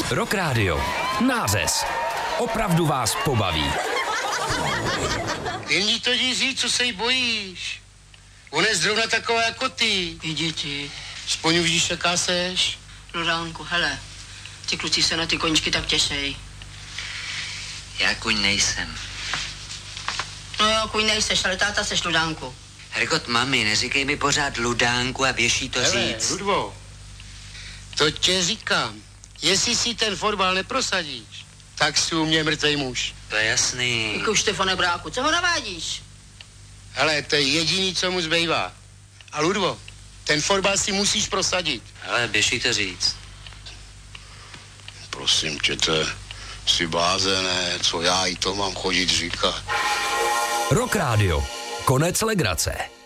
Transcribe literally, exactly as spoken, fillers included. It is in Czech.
Rock Radio. Nářez. Opravdu vás pobaví. Jen jí to říct, co se jí bojíš. Ona je zrovna taková jako ty. I děti. Aspoň už víš, jaká seš. Ludánku, hele, ty kluci se na ty koníčky tak těšej. Já kuň nejsem. No jo, kuň nejseš, ale táta seš, Ludánku. Hergot, mami, neříkej mi pořád Ludánku a běží to Hele, říct. Ludvo, to tě říkám. Jestli si ten fotbal neprosadíš, tak jsi u mě mrtvej muž. To je jasný. Jako Štefane Bráku, co ho navádíš? Hele, to je jediný, co mu zbývá. A Ludvo, ten fotbal si musíš prosadit. Ale běží to říct. Prosím tě, to jsi blázené, co já i to mám chodit říkat. Rock Radio. Konec legrace.